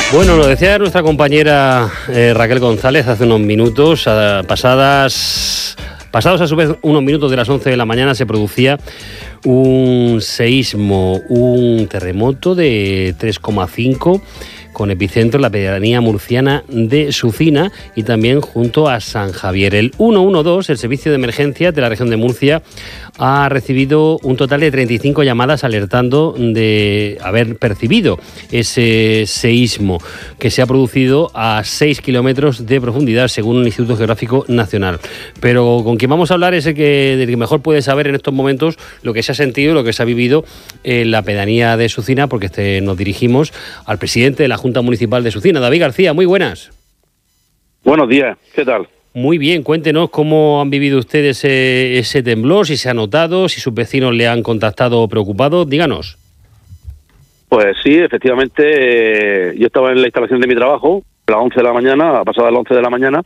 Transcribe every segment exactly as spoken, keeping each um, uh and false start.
Bueno, lo decía nuestra compañera eh, Raquel González hace unos minutos, a, pasadas, pasados a su vez unos minutos de las once de la mañana se producía un seísmo, un terremoto de tres coma cinco con epicentro en la pedanía murciana de Sucina y también junto a San Javier. El ciento doce, el servicio de emergencia de la región de Murcia, ha recibido un total de treinta y cinco llamadas alertando de haber percibido ese seísmo que se ha producido a seis kilómetros de profundidad, según el Instituto Geográfico Nacional. Pero con quien vamos a hablar es el que, del que mejor puede saber en estos momentos lo que se ha sentido, lo que se ha vivido en la pedanía de Sucina, porque este, nos dirigimos al presidente de la Junta Municipal de Sucina, David García. Muy buenas. Buenos días, ¿qué tal? Muy bien, cuéntenos cómo han vivido ustedes ese, ese temblor, si se ha notado, si sus vecinos le han contactado preocupados, díganos. Pues sí, efectivamente, eh, yo estaba en la instalación de mi trabajo a las once de la mañana, a pasadas las once de la mañana,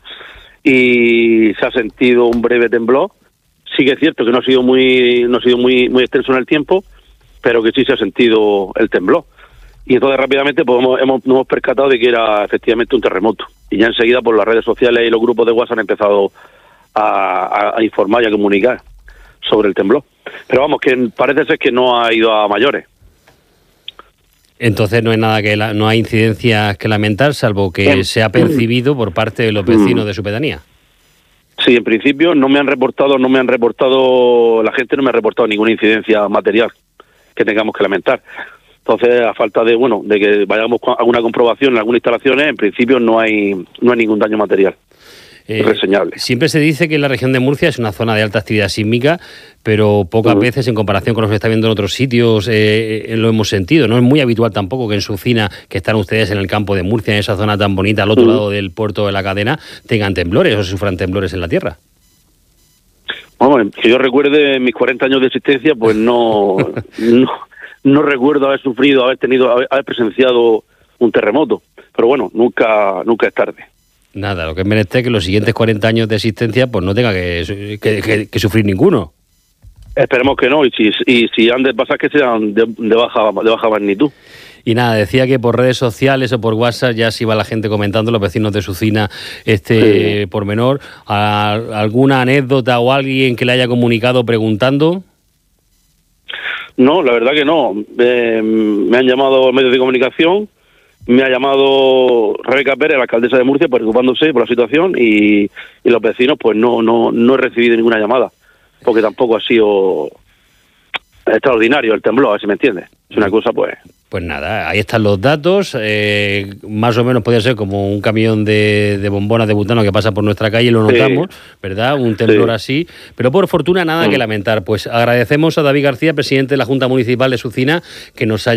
y se ha sentido un breve temblor. Sí que es cierto que no ha sido muy no ha sido muy muy extenso en el tiempo, pero que sí se ha sentido el temblor. Y entonces rápidamente pues, hemos, hemos, nos hemos percatado de que era efectivamente un terremoto. Y ya enseguida por las redes sociales y los grupos de WhatsApp han empezado a, a, a informar y a comunicar sobre el temblor. Pero vamos, que parece ser que no ha ido a mayores. Entonces no hay nada que la, no hay incidencias que lamentar, salvo que en, se ha percibido por parte de los vecinos de su pedanía. Sí, en principio no me han reportado, no me han reportado, la gente no me ha reportado ninguna incidencia material que tengamos que lamentar. Entonces, a falta de bueno de que vayamos a alguna comprobación en algunas instalaciones, en principio no hay no hay ningún daño material eh, reseñable. Siempre se dice que la región de Murcia es una zona de alta actividad sísmica, pero pocas uh-huh. veces en comparación con lo que se está viendo en otros sitios eh, eh, lo hemos sentido. No es muy habitual tampoco que en Sucina, que están ustedes en el campo de Murcia, en esa zona tan bonita al otro uh-huh. lado del puerto de la cadena, tengan temblores o sufran temblores en la tierra. Bueno, que yo recuerde mis cuarenta años de existencia, pues no... no No recuerdo haber sufrido, haber tenido, haber, haber presenciado un terremoto. Pero bueno, nunca nunca es tarde. Nada, lo que es menester que los siguientes cuarenta años de existencia pues no tenga que, que, que, que sufrir ninguno. Esperemos que no, y si, y si han de pasar que sean de, de, baja, de baja magnitud. Y nada, decía que por redes sociales o por WhatsApp ya se iba la gente comentando, los vecinos de Sucina, este sí. pormenor. ¿Alguna anécdota o alguien que le haya comunicado preguntando? No, la verdad que no. Eh, me han llamado medios de comunicación, me ha llamado Rebeca Pérez, la alcaldesa de Murcia, preocupándose por la situación y, y los vecinos, pues no, no, no he recibido ninguna llamada, porque tampoco ha sido extraordinario el temblor, a ver si me entiendes. Es una cosa, pues... Pues nada, ahí están los datos, eh, más o menos podría ser como un camión de, de bombonas de butano que pasa por nuestra calle y lo notamos, sí. ¿verdad? Un temblor sí. así, pero por fortuna nada mm. que lamentar. Pues agradecemos a David García, presidente de la Junta Municipal de Sucina, que nos haya